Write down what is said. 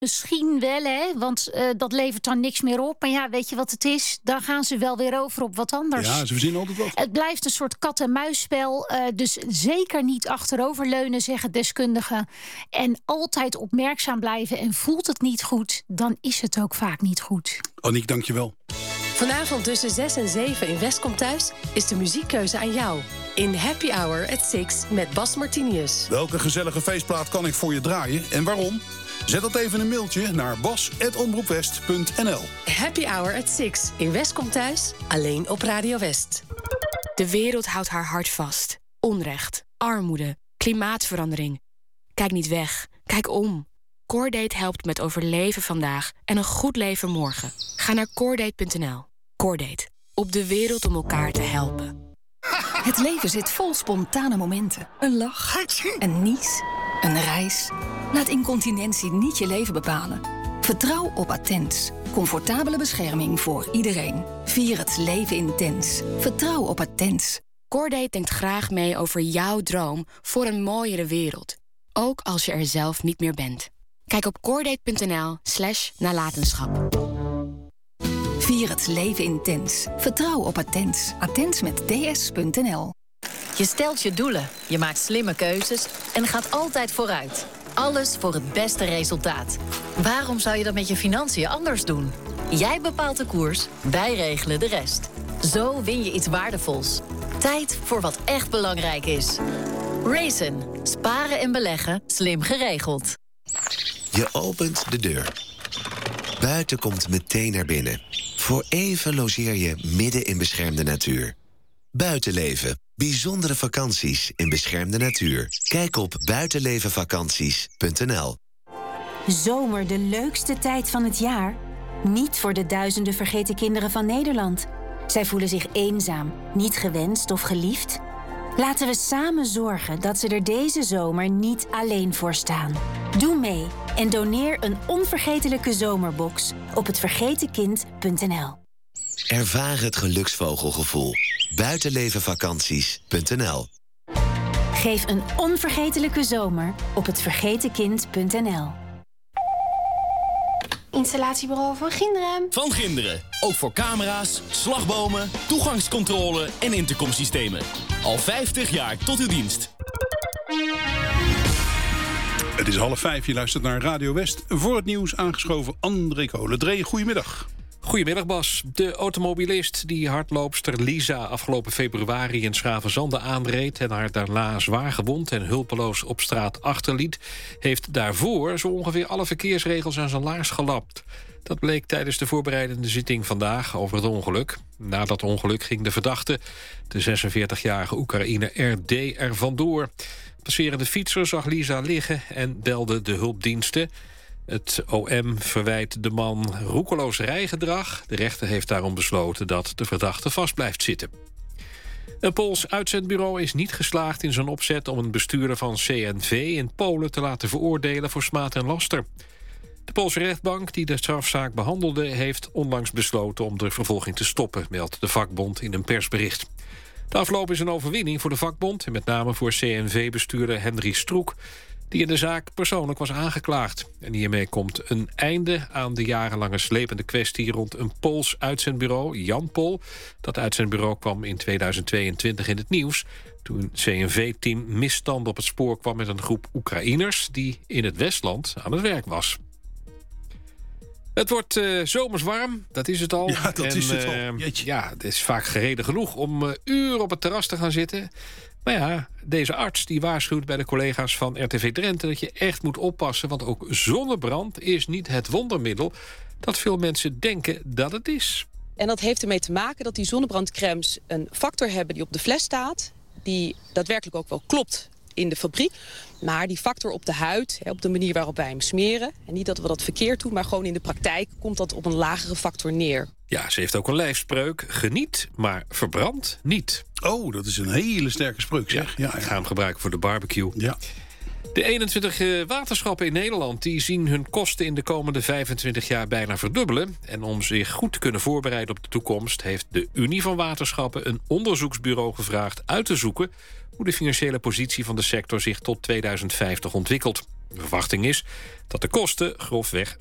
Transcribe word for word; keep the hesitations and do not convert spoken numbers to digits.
Misschien wel, hè, want uh, dat levert dan niks meer op. Maar ja, weet je wat het is? Dan gaan ze wel weer over op wat anders. Ja, ze verzinnen altijd wat. Het blijft een soort kat-en-muisspel. Uh, dus zeker niet achteroverleunen, zeggen deskundigen. En altijd opmerkzaam blijven. En voelt het niet goed, dan is het ook vaak niet goed. Aniek, dank je wel. Vanavond tussen zes en zeven in Westkom Thuis is de muziekkeuze aan jou. In Happy Hour at six met Bas Martinius. Welke gezellige feestplaat kan ik voor je draaien en waarom? Zet dat even een mailtje naar bas at omroepwest punt n l. Happy Hour at six in Westkom Thuis, alleen op Radio West. De wereld houdt haar hart vast. Onrecht, armoede, klimaatverandering. Kijk niet weg, kijk om. Coordate helpt met overleven vandaag en een goed leven morgen. Ga naar coordate punt n l. Coordate, op de wereld om elkaar te helpen. Het leven zit vol spontane momenten. Een lach, een nies, een reis. Laat incontinentie niet je leven bepalen. Vertrouw op Attens. Comfortabele bescherming voor iedereen. Vier het leven intens. Vertrouw op Attens. Coordate denkt graag mee over jouw droom voor een mooiere wereld. Ook als je er zelf niet meer bent. Kijk op coordate punt n l slash nalatenschap. Vier het leven intens. Vertrouw op Attens. Attens met d s punt n l. Je stelt je doelen, je maakt slimme keuzes en gaat altijd vooruit. Alles voor het beste resultaat. Waarom zou je dat met je financiën anders doen? Jij bepaalt de koers, wij regelen de rest. Zo win je iets waardevols. Tijd voor wat echt belangrijk is. Raisin. Sparen en beleggen, slim geregeld. Je opent de deur. Buiten komt meteen naar binnen. Voor even logeer je midden in beschermde natuur. Buitenleven. Bijzondere vakanties in beschermde natuur. Kijk op buitenlevenvakanties punt n l. Zomer de leukste tijd van het jaar? Niet voor de duizenden vergeten kinderen van Nederland. Zij voelen zich eenzaam, niet gewenst of geliefd. Laten we samen zorgen dat ze er deze zomer niet alleen voor staan. Doe mee en doneer een onvergetelijke zomerbox op het vergeten kind punt n l. Ervaar het geluksvogelgevoel. buitenlevenvakanties punt n l. Geef een onvergetelijke zomer op het vergeten kind punt n l. Installatiebureau van Ginderen. Van Ginderen. Ook voor camera's, slagbomen, toegangscontrole en intercomsystemen. Al vijftig jaar tot uw dienst. Het is half vijf, je luistert naar Radio West. Voor het nieuws aangeschoven André Kolen. Dree, goedemiddag. Goedemiddag Bas. De automobilist die hardloopster Lisa afgelopen februari in Schravenzande aanreed en haar daarna zwaar gewond en hulpeloos op straat achterliet, heeft daarvoor zo ongeveer alle verkeersregels aan zijn laars gelapt. Dat bleek tijdens de voorbereidende zitting vandaag over het ongeluk. Na dat ongeluk ging de verdachte, de zesenveertigjarige Oekraïner R D, er vandoor. Passerende fietser zag Lisa liggen en belde de hulpdiensten. Het O M verwijt de man roekeloos rijgedrag. De rechter heeft daarom besloten dat de verdachte vast blijft zitten. Een Pools uitzendbureau is niet geslaagd in zijn opzet om een bestuurder van C N V in Polen te laten veroordelen voor smaad en laster. De Poolse rechtbank die de strafzaak behandelde heeft onlangs besloten om de vervolging te stoppen, meldt de vakbond in een persbericht. De afloop is een overwinning voor de vakbond en met name voor C N V-bestuurder Henry Stroek, die in de zaak persoonlijk was aangeklaagd. En hiermee komt een einde aan de jarenlange slepende kwestie rond een Pools uitzendbureau, Janpol. Dat uitzendbureau kwam in tweeduizend tweeëntwintig in het nieuws toen het C N V-team misstand op het spoor kwam met een groep Oekraïners die in het Westland aan het werk was. Het wordt uh, zomers warm, dat is het al. Ja, dat en, is het al. Uh, ja, het is vaak gereden genoeg om uh, uren op het terras te gaan zitten. Maar ja, deze arts die waarschuwt bij de collega's van R T V Drenthe dat je echt moet oppassen, want ook zonnebrand is niet het wondermiddel dat veel mensen denken dat het is. En dat heeft ermee te maken dat die zonnebrandcremes een factor hebben die op de fles staat, die daadwerkelijk ook wel klopt in de fabriek. Maar die factor op de huid, op de manier waarop wij hem smeren, en niet dat we dat verkeerd doen, maar gewoon in de praktijk komt dat op een lagere factor neer. Ja, ze heeft ook een lijfspreuk. Geniet, maar verbrand niet. Oh, dat is een hele sterke spreuk, zeg. Ja, ja, ja. Ga hem gebruiken voor de barbecue. Ja. De eenentwintig waterschappen in Nederland die zien hun kosten in de komende vijfentwintig jaar bijna verdubbelen. En om zich goed te kunnen voorbereiden op de toekomst heeft de Unie van Waterschappen een onderzoeksbureau gevraagd uit te zoeken hoe de financiële positie van de sector zich tot tweeduizend vijftig ontwikkelt. De verwachting is dat de kosten grofweg